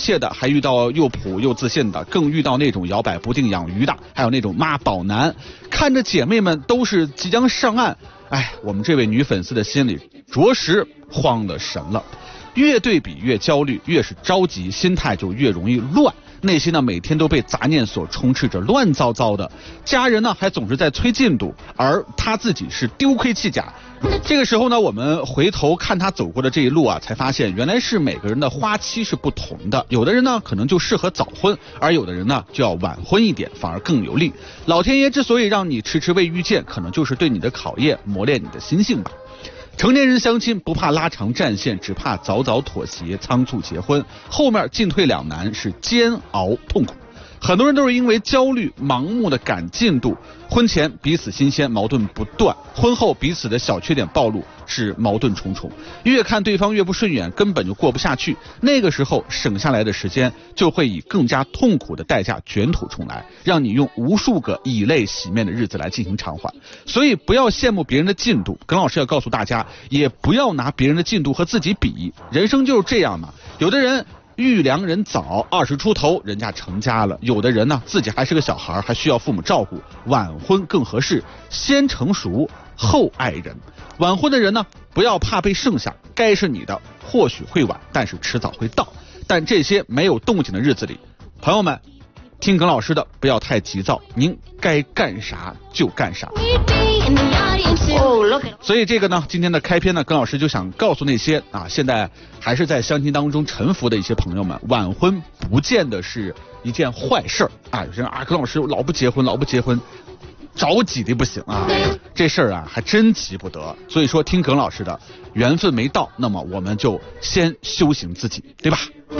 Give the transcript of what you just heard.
切的，还遇到又普又自信的，更遇到那种摇摆不定养鱼的，还有那种妈宝男。看着姐妹们都是即将上岸，我们这位女粉丝的心里着实慌了神了。越对比越焦虑，越是着急，心态就越容易乱，内心呢每天都被杂念所充斥着，乱糟糟的。家人呢还总是在催进度，而他自己是丢盔弃甲。这个时候呢，我们回头看他走过的这一路啊，才发现原来是每个人的花期是不同的。有的人呢可能就适合早婚，而有的人呢就要晚婚一点，反而更有利。老天爷之所以让你迟迟未遇见，可能就是对你的考验，磨练你的心性吧。成年人相亲不怕拉长战线，只怕早早妥协，仓促结婚，后面进退两难，是煎熬痛苦。很多人都是因为焦虑盲目的赶进度，婚前彼此新鲜，矛盾不断，婚后彼此的小缺点暴露，是矛盾重重，越看对方越不顺眼，根本就过不下去。那个时候省下来的时间就会以更加痛苦的代价卷土重来，让你用无数个以泪洗面的日子来进行偿还。所以不要羡慕别人的进度，耿老师要告诉大家，也不要拿别人的进度和自己比，人生就是这样嘛。有的人遇良人早，20出头人家成家了，有的人呢自己还是个小孩，还需要父母照顾，晚婚更合适，先成熟后爱人。晚婚的人呢不要怕被剩下，该是你的或许会晚，但是迟早会到。但这些没有动静的日子里，朋友们听耿老师的不要太急躁，您该干啥就干啥。所以这个呢，今天的开篇呢，耿老师就想告诉那些现在还是在相亲当中沉浮的一些朋友们，晚婚不见得是一件坏事有些人耿老师老不结婚，着急的不行这事儿还真急不得。所以说听耿老师的，缘分没到，那么我们就先修行自己，对吧？